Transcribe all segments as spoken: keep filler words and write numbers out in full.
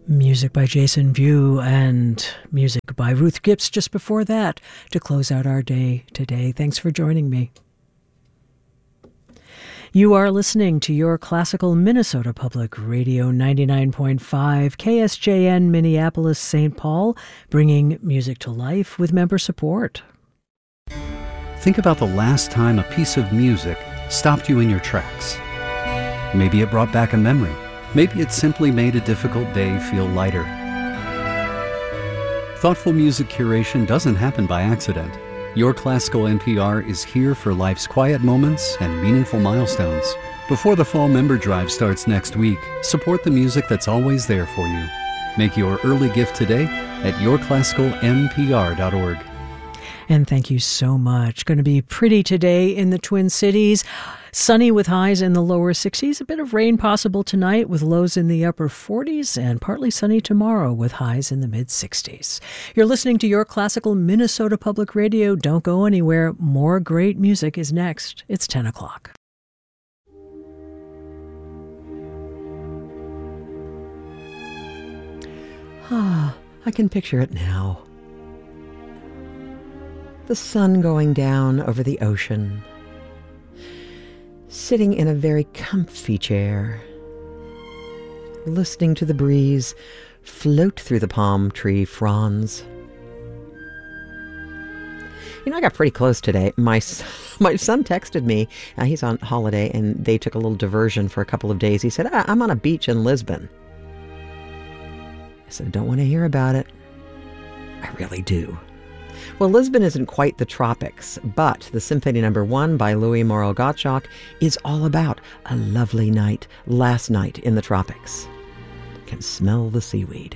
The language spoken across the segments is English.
Music by Jason View and music by Ruth Gibbs just before that to close out our day today. Thanks for joining me. You are listening to your classical Minnesota Public Radio ninety-nine point five K S J N Minneapolis Saint Paul, bringing music to life with member support. Think about the last time a piece of music stopped you in your tracks. Maybe it brought back a memory. Maybe it simply made a difficult day feel lighter. Thoughtful music curation doesn't happen by accident. Your Classical N P R is here for life's quiet moments and meaningful milestones. Before the Fall Member Drive starts next week, support the music that's always there for you. Make your early gift today at your classical n p r dot org. And thank you so much. Going to be pretty today in the Twin Cities. Sunny with highs in the lower sixties. A bit of rain possible tonight with lows in the upper forties, and partly sunny tomorrow with highs in the mid-sixties. You're listening to your classical Minnesota Public Radio. Don't go anywhere. More great music is next. It's ten o'clock. Ah, I can picture it now. The sun going down over the ocean, sitting in a very comfy chair, listening to the breeze float through the palm tree fronds. You know, I got pretty close today. My, my son texted me. Uh, he's on holiday, and they took a little diversion for a couple of days. He said, ah, I'm on a beach in Lisbon. I said, I don't want to hear about it. I really do. Well, Lisbon isn't quite the tropics, but the Symphony Number One by Louis Morel Gottschalk is all about a lovely night, last night in the tropics. Can smell the seaweed.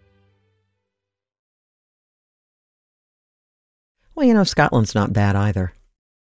Well, you know, Scotland's not bad either.